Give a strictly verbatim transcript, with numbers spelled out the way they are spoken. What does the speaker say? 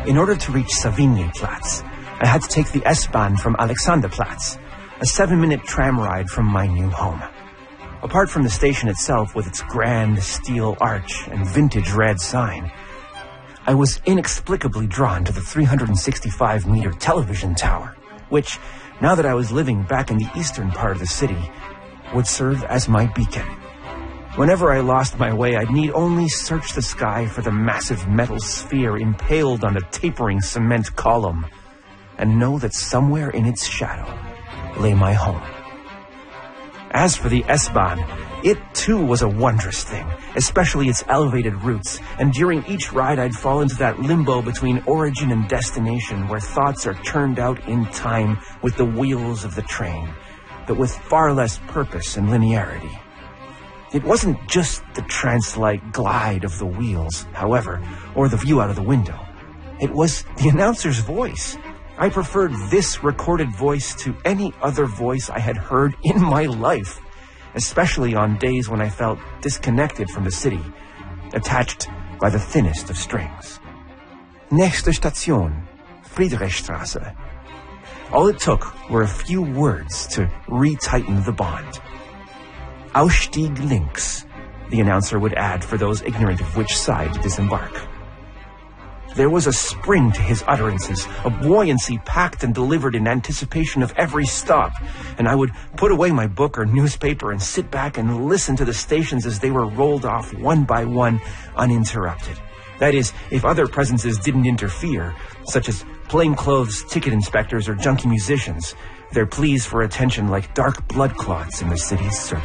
In order to reach Savignyplatz, I had to take the S-Bahn from Alexanderplatz, a seven-minute tram ride from my new home. Apart from the station itself with its grand steel arch and vintage red sign, I was inexplicably drawn to the three hundred sixty-five meter television tower, which, now that I was living back in the eastern part of the city, would serve as my beacon. Whenever I lost my way, I'd need only search the sky for the massive metal sphere impaled on the tapering cement column, and know that somewhere in its shadow lay my home. As for the S-Bahn, it too was a wondrous thing, especially its elevated routes, and during each ride I'd fall into that limbo between origin and destination where thoughts are turned out in time with the wheels of the train, but with far less purpose and linearity. It wasn't just the trance-like glide of the wheels, however, or the view out of the window. It was the announcer's voice. I preferred this recorded voice to any other voice I had heard in my life, especially on days when I felt disconnected from the city, attached by the thinnest of strings. Nächste Station, Friedrichstraße. All it took were a few words to retighten the bond. Ausstieg links, the announcer would add for those ignorant of which side to disembark. There was a spring to his utterances, a buoyancy packed and delivered in anticipation of every stop, and I would put away my book or newspaper and sit back and listen to the stations as they were rolled off one by one, uninterrupted. That is, if other presences didn't interfere, such as plainclothes ticket inspectors or junkie musicians, their pleas for attention like dark blood clots in the city's circulation.